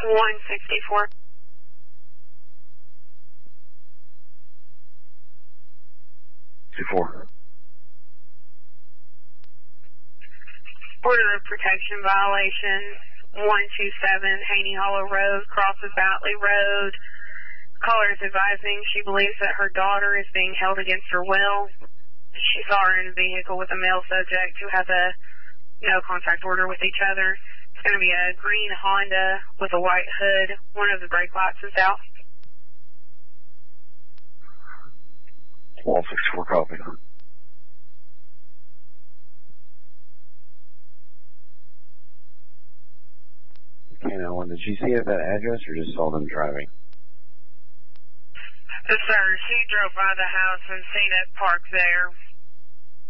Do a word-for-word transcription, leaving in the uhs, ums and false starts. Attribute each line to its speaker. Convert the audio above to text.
Speaker 1: one sixty-four.
Speaker 2: Two-four.
Speaker 1: Order of protection violation, one two seven Haney Hollow Road, crosses Batley Road. Caller is advising she believes that her daughter is being held against her will. She saw her in a vehicle with a male subject who has a no contact order with each other. It's going to be a green Honda with a white hood. One of the brake lights is out.
Speaker 2: one sixty-four, copy. Okay, now, when did she see it at that address or just saw them driving?
Speaker 1: Sir, she drove by the house and seen it parked there.